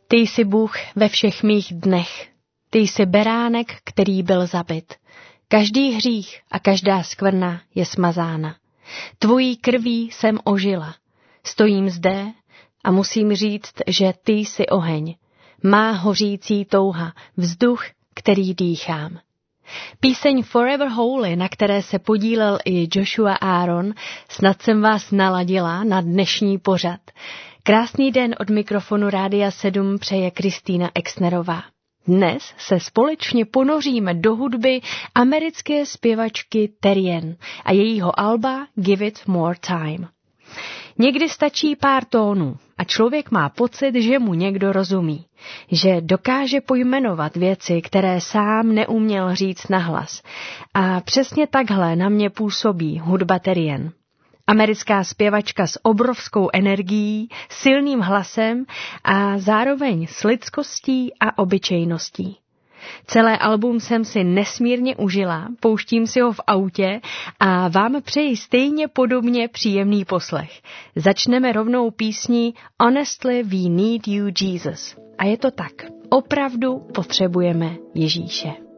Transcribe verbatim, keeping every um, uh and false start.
Ty jsi Bůh ve všech mých dnech. Ty jsi beránek, který byl zabit. Každý hřích a každá skvrna je smazána. Tvojí krví jsem ožila. Stojím zde a musím říct, že ty jsi oheň. Má hořící touha, vzduch, který dýchám. Píseň Forever Holy, na které se podílel i Joshua Aaron, snad jsem vás naladila na dnešní pořad. Krásný den od mikrofonu Rádia sedm přeje Kristýna Exnerová. Dnes se společně ponoříme do hudby americké zpěvačky Terrien a jejího alba Give It More Time. Někdy stačí pár tónů a člověk má pocit, že mu někdo rozumí, že dokáže pojmenovat věci, které sám neuměl říct nahlas. A přesně takhle na mě působí hudba Terrien. Americká zpěvačka s obrovskou energií, silným hlasem a zároveň s lidskostí a obyčejností. Celé album jsem si nesmírně užila, pouštím si ho v autě a vám přeji stejně podobně příjemný poslech. Začneme rovnou písní Honestly We Need You Jesus. A je to tak, opravdu potřebujeme Ježíše.